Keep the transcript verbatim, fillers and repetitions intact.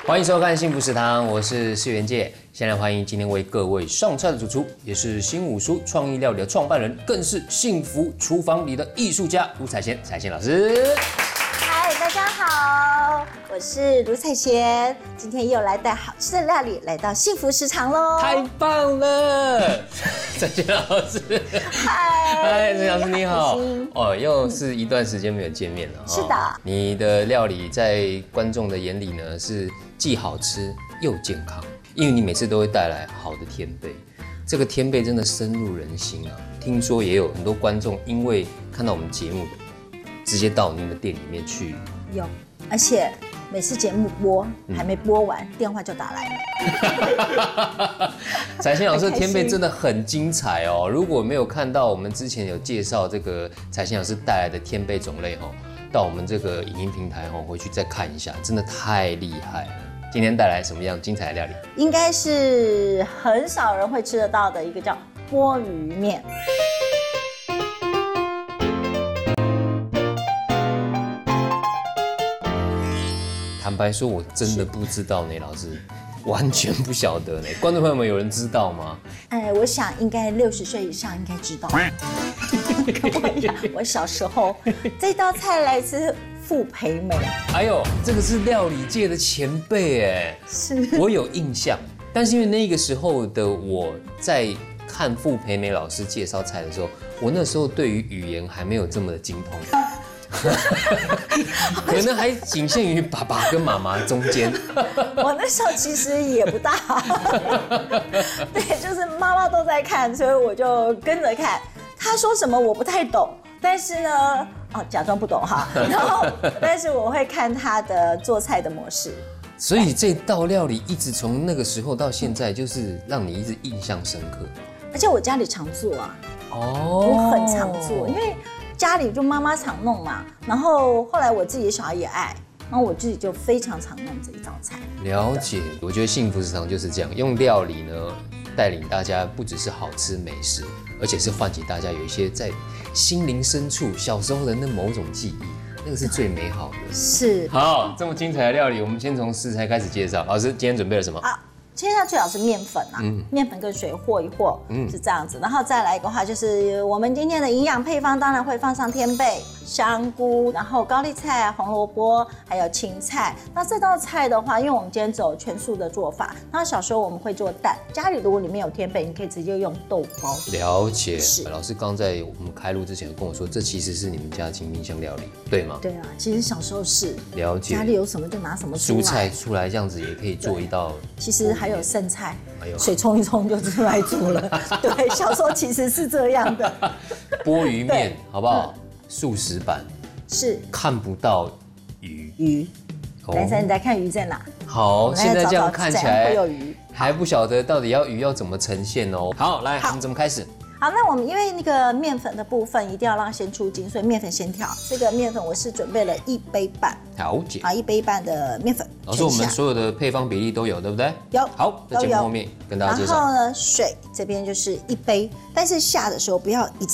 欢迎收看幸福食堂，我是施元介。先来欢迎今天为各位上菜的主厨，也是新武书创意料理的创办人，更是幸福厨房里的艺术家卢彩贤，彩贤老师。 嗨，大家好，我是卢彩贤，今天又来带好吃的料理来到幸福食堂喽， 太棒了！彩贤老师， 嗨， 嗨，彩贤老师你好。哦，又是一段时间没有见面了。 是的， 你的料理在观众的眼里呢，是既好吃又健康。因为你每次都会带来好的天贝，这个天贝真的深入人心啊！听说也有很多观众因为看到我们节目，直接到您的店里面去。 有，而且每次节目播、嗯、还没播完，电话就打来了。 彩贤老师的天贝真的很精彩哦！如果没有看到我们之前有介绍这个彩贤老师带来的天贝种类哦，到我们这个影音平台哦回去再看一下，真的太厉害了。今天带来什么样精彩的料理？ 应该是很少人会吃得到的一个叫波鱼面。 坦白说，我真的不知道呢，老师，完全不晓得呢。观众朋友们有人知道吗？ 哎，我想应该六十岁以上应该知道。跟我一样，我小时候这道菜来自傅培梅。 哎呦，这个是料理界的前辈哎， 是我有印象，但是因为那个时候的我在看傅培梅老师介绍菜的时候，我那时候对于语言还没有这么的精通。可能还仅限于爸爸跟妈妈中间。 我那时候其实也不大，对，就是妈妈都在看，所以我就跟着看。他说什么我不太懂，但是呢，哦，假装不懂哈。然后，但是我会看他的做菜的模式。 所以这道料理一直从那个时候到现在，就是让你一直印象深刻。 而且我家里常做啊， 哦， 我很常做，因为家里就妈妈常弄嘛，然后后来我自己的小孩也爱，然后我自己就非常常弄这一道菜。 了解，我觉得幸福食堂就是这样，用料理呢带领大家，不只是好吃美食，而且是唤起大家有一些在心灵深处小时候的那某种记忆，那个是最美好的。 是。 好，这么精彩的料理，我们先从食材开始介绍。老师今天准备了什么？ 啊接下来最好是面粉啊，嗯、面粉跟水和一和，嗯、是这样子。然后再来一个话，就是我们今天的营养配方，当然会放上天贝、香菇，然后高丽菜、红萝卜，还有芹菜。那这道菜的话，因为我们今天走全素的做法，那小时候我们会做蛋，家里如果里面有天贝，你可以直接用豆包。 了解。 是。 老师刚在我们开录之前有跟我说，这其实是你们家的金冰箱料理，对吗？ 对啊，其实小时候是。 了解。 家里有什么就拿什么出来。 蔬菜出来这样子也可以做一道。 其实还有剩菜，水冲一冲就出来煮了。对，小时候其实是这样的。 波鱼面好不好？素食版是看不到鱼。 鱼，男生你在看鱼在哪？ 好，现在这样看起来会有鱼， 还不晓得到底要鱼要怎么呈现哦。好，来，我们怎么开始？ 好，那我们因为那个面粉的部分一定要让它先出筋，所以面粉先调。这个面粉我是准备了一杯半， 了解。 好，一杯半的面粉。 老师，我们所有的配方比例都有，对不对？ 有。 好，在节目后面跟大家介绍。 然后呢，水这边就是一杯，但是下的时候不要一